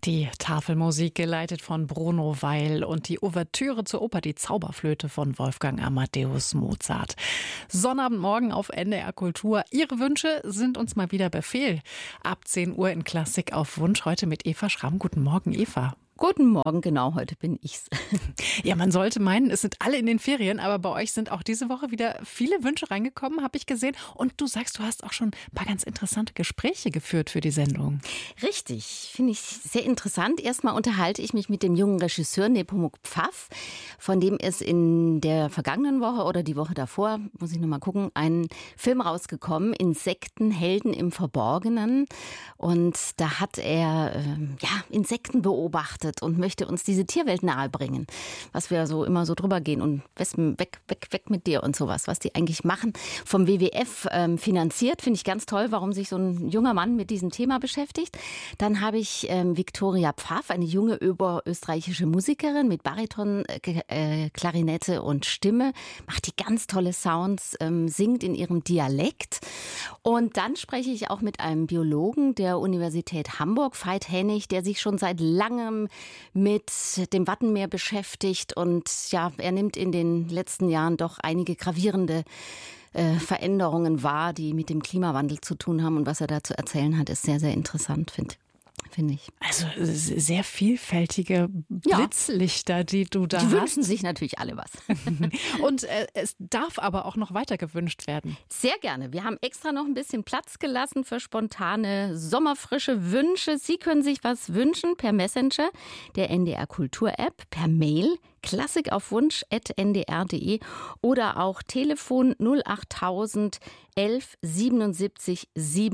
Die Tafelmusik geleitet von Bruno Weil und die Ouvertüre zur Oper Die Zauberflöte von Wolfgang Amadeus Mozart. Sonnabendmorgen auf NDR Kultur. Ihre Wünsche sind uns mal wieder Befehl. Ab 10 Uhr in Klassik auf Wunsch. Heute mit Eva Schramm. Guten Morgen, Eva. Guten Morgen, genau, heute bin ich's. Ja, man sollte meinen, es sind alle in den Ferien, aber bei euch sind auch diese Woche wieder viele Wünsche reingekommen, habe ich gesehen. Und du sagst, du hast auch schon ein paar ganz interessante Gespräche geführt für die Sendung. Richtig, finde ich sehr interessant. Erstmal unterhalte ich mich mit dem jungen Regisseur Nepomuk Pfaff, von dem ist in der vergangenen Woche oder die Woche davor, muss ich nochmal gucken, ein Film rausgekommen, Insektenhelden im Verborgenen. Und da hat er Insekten beobachtet und möchte uns diese Tierwelt nahebringen, was wir so immer so drüber gehen und weg mit dir und sowas, was die eigentlich machen. Vom WWF finanziert, finde ich ganz toll, warum sich so ein junger Mann mit diesem Thema beschäftigt. Dann habe ich Viktoria Pfaff, eine junge österreichische Musikerin mit Bariton, Klarinette und Stimme, macht die ganz tolle Sounds, singt in ihrem Dialekt. Und dann spreche ich auch mit einem Biologen der Universität Hamburg, Veit Hennig, der sich schon seit langem mit dem Wattenmeer beschäftigt. Und ja, er nimmt in den letzten Jahren doch einige gravierende Veränderungen wahr, die mit dem Klimawandel zu tun haben. Und was er da zu erzählen hat, ist sehr, sehr interessant, finde ich. Also sehr vielfältige Blitzlichter, die du da hast. Die wünschen sich natürlich alle was. Und es darf aber auch noch weiter gewünscht werden. Sehr gerne. Wir haben extra noch ein bisschen Platz gelassen für spontane, sommerfrische Wünsche. Sie können sich was wünschen per Messenger, der NDR Kultur App, per Mail, klassikaufwunsch@ndr.de oder auch Telefon 08000 11 77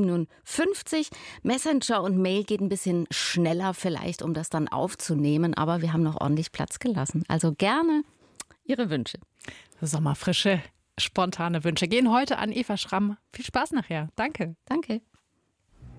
57. Messenger und Mail geht ein bisschen schneller vielleicht, um das dann aufzunehmen, aber wir haben noch ordentlich Platz gelassen. Also gerne Ihre Wünsche. Sommerfrische, spontane Wünsche gehen heute an Eva Schramm. Viel Spaß nachher. Danke. Danke.